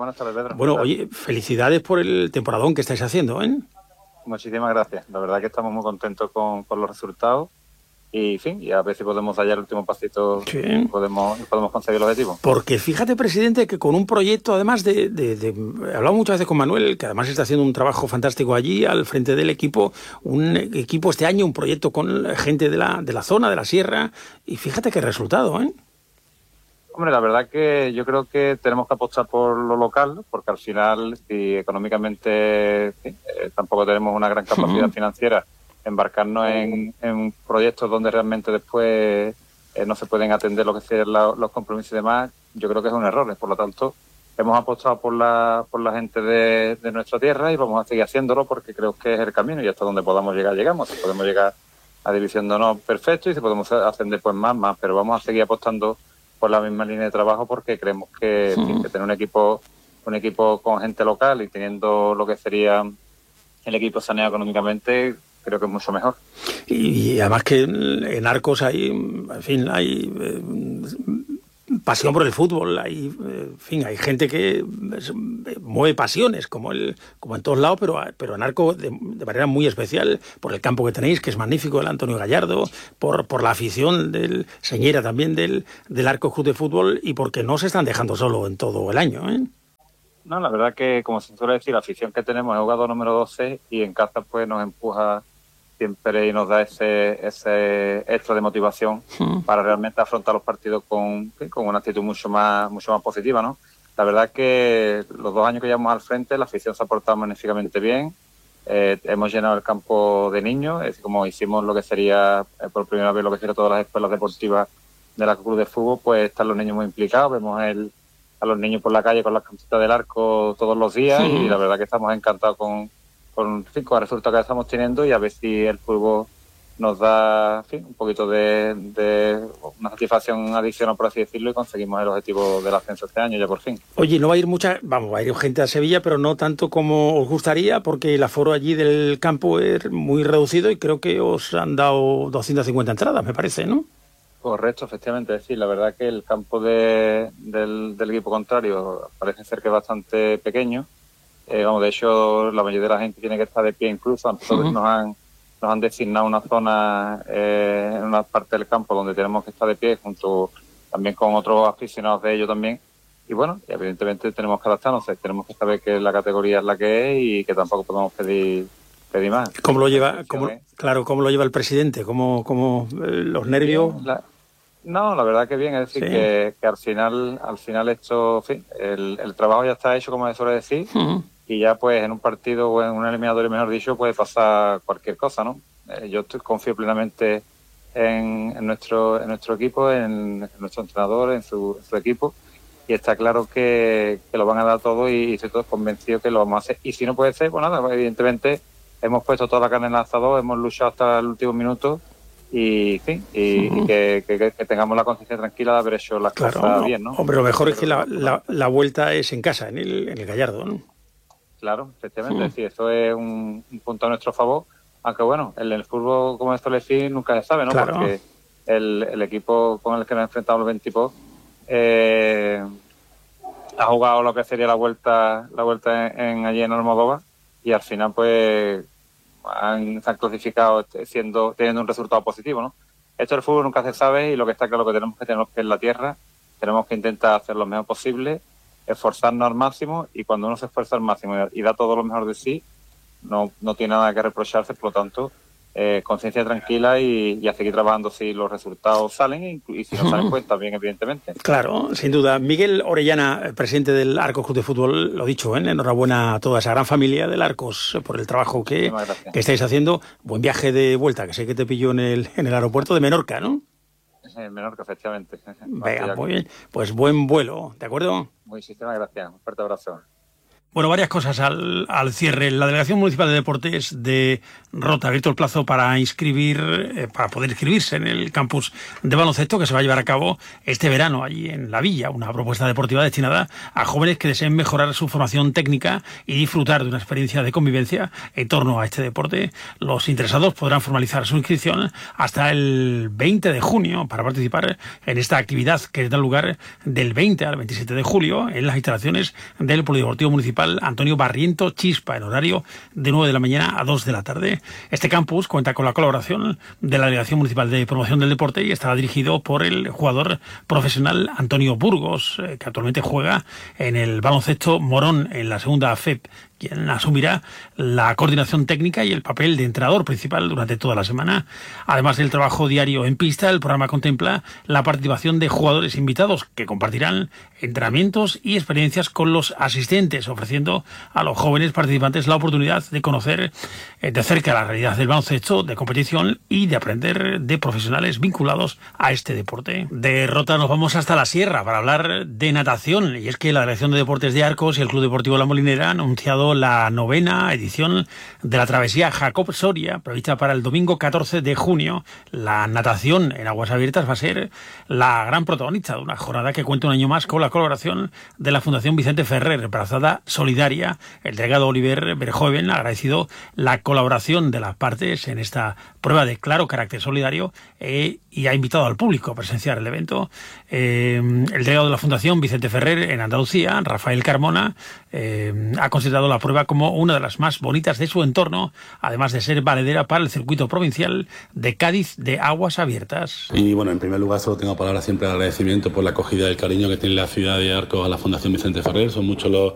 Buenas tardes, Pedro. Bueno, oye, felicidades por el temporadón que estáis haciendo, ¿eh? Muchísimas gracias. La verdad que estamos muy contentos con los resultados y, en fin, y a ver si podemos dar ya el último pasito Sí. y podemos conseguir el objetivo. Porque fíjate, presidente, que con un proyecto, además he hablado muchas veces con Manuel, que además está haciendo un trabajo fantástico allí, al frente del equipo, un equipo este año, un proyecto con gente de la zona, de la sierra, y fíjate qué resultado, ¿eh? Hombre, la verdad que yo creo que tenemos que apostar por lo local, porque al final, si económicamente tampoco tenemos una gran capacidad financiera, embarcarnos en proyectos donde realmente después no se pueden atender lo que sean los compromisos y demás, yo creo que es un error. Por lo tanto, hemos apostado por la gente de nuestra tierra y vamos a seguir haciéndolo porque creo que es el camino y hasta donde podamos llegar, llegamos. Si podemos llegar a División de Honor, perfecto, y si podemos ascender pues más, pero vamos a seguir apostando por la misma línea de trabajo porque creemos que tener un equipo con gente local y teniendo lo que sería el equipo saneado económicamente, creo que es mucho mejor. Y además que en Arcos hay, en fin, hay pasión por el fútbol, hay, en fin, hay gente que mueve pasiones, como en todos lados, pero en Arcos de manera muy especial, por el campo que tenéis, que es magnífico, el Antonio Gallardo, por la afición del Señera también del Arcos Club de Fútbol, y porque no se están dejando solo en todo el año, ¿eh? No, la verdad que, como se suele decir, la afición que tenemos es jugador número 12 y en casa pues nos empuja siempre y nos da ese extra de motivación para realmente afrontar los partidos con una actitud mucho más positiva, ¿no? La verdad que los 2 años que llevamos al frente, la afición se ha portado magníficamente bien. Hemos llenado el campo de niños, es decir, como hicimos lo que sería por primera vez lo que sería todas las escuelas deportivas de la club de fútbol, pues están los niños muy implicados. Vemos a los niños por la calle con las camisetas del Arco todos los días y la verdad que estamos encantados con el resultado que estamos teniendo y a ver si el fútbol nos da, en fin, un poquito de una satisfacción adicional, por así decirlo, y conseguimos el objetivo del ascenso este año ya por fin. Oye, no va a ir va a ir gente a Sevilla, pero no tanto como os gustaría, porque el aforo allí del campo es muy reducido y creo que os han dado 250 entradas, me parece, ¿no? Correcto, efectivamente. Es decir, la verdad que el campo del equipo contrario parece ser que es bastante pequeño. De hecho, la mayoría de la gente tiene que estar de pie incluso. Nosotros nos han designado una zona en una parte del campo donde tenemos que estar de pie, junto también con otros aficionados de ellos también. Y bueno, evidentemente tenemos que adaptarnos, tenemos que saber que la categoría es la que es y que tampoco podemos pedir más. ¿Cómo lo lleva? ¿Cómo lo lleva el presidente? ¿Cómo los nervios? No, la verdad que bien, es decir, que al final esto, en fin, el trabajo ya está hecho, como se suele decir, y ya pues en un partido o en un eliminatorio, mejor dicho, puede pasar cualquier cosa, ¿no? Yo confío plenamente en nuestro equipo, en nuestro entrenador, en su equipo, y está claro que lo van a dar todo y estoy todo convencido que lo vamos a hacer. Y si no puede ser, pues nada, evidentemente hemos puesto toda la carne en el asador, hemos luchado hasta el último minuto y que tengamos la conciencia tranquila de haber hecho las cosas bien, ¿no? Hombre, lo mejor es que la vuelta es en casa, en el Gallardo, ¿no? Claro, efectivamente, sí, eso es un punto a nuestro favor, aunque bueno, en el fútbol, como esto le decís, nunca se sabe, ¿no? Claro. Porque el equipo con el que nos enfrentamos los 20 ha jugado lo que sería la vuelta allí en Almodóvar y al final pues se han clasificado teniendo un resultado positivo, ¿no? Esto del fútbol nunca se sabe y lo que está claro que tenemos que tener en la tierra, tenemos que intentar hacer lo mejor posible, esforzarnos al máximo y cuando uno se esfuerza al máximo y da todo lo mejor de sí, no tiene nada que reprocharse, por lo tanto, conciencia tranquila y a seguir trabajando si los resultados salen y si no salen, pues también, evidentemente. Claro, sin duda. Miguel Orellana, presidente del Arcos Club de Fútbol, lo dicho, enhorabuena a toda esa gran familia del Arcos por el trabajo que estáis haciendo. Buen viaje de vuelta, que sé que te pilló en el aeropuerto de Menorca, ¿no? En Menorca, efectivamente. Venga, muy bien. Pues buen vuelo, ¿de acuerdo? Muchísimas gracias. Un fuerte abrazo. Bueno, varias cosas al cierre. La Delegación Municipal de Deportes de Rota ha abierto el plazo para para poder inscribirse en el campus de baloncesto que se va a llevar a cabo este verano allí en La Villa, una propuesta deportiva destinada a jóvenes que deseen mejorar su formación técnica y disfrutar de una experiencia de convivencia en torno a este deporte. Los interesados podrán formalizar su inscripción hasta el 20 de junio para participar en esta actividad que da lugar del 20 al 27 de julio en las instalaciones del Polideportivo Municipal Antonio Barriento Chispa, en horario de 9 de la mañana a 2 de la tarde. Este campus cuenta con la colaboración de la Delegación Municipal de Promoción del Deporte y estará dirigido por el jugador profesional Antonio Burgos, que actualmente juega en el baloncesto Morón en la segunda FEP, quien asumirá la coordinación técnica y el papel de entrenador principal durante toda la semana. Además del trabajo diario en pista, el programa contempla la participación de jugadores invitados que compartirán entrenamientos y experiencias con los asistentes, ofreciendo a los jóvenes participantes la oportunidad de conocer de cerca la realidad del baloncesto de competición y de aprender de profesionales vinculados a este deporte. De Rota nos vamos hasta la Sierra para hablar de natación, y es que la Dirección de Deportes de Arcos y el Club Deportivo La Molinera han anunciado la 9ª edición de la travesía Jacob Soria, prevista para el domingo 14 de junio. La natación en aguas abiertas va a ser la gran protagonista de una jornada que cuenta un año más con la colaboración de la Fundación Vicente Ferrer, Brazada Solidaria. El delegado Oliver Verhoeven ha agradecido la colaboración de las partes en esta prueba de claro carácter solidario y ha invitado al público a presenciar el evento. El delegado de la Fundación Vicente Ferrer en Andalucía, Rafael Carmona, ha considerado la prueba como una de las más bonitas de su entorno, además de ser valedera para el circuito provincial de Cádiz de aguas abiertas. Y bueno, en primer lugar solo tengo palabras siempre de agradecimiento por la acogida y el cariño que tiene la ciudad de Arcos a la Fundación Vicente Ferrer. Son muchos los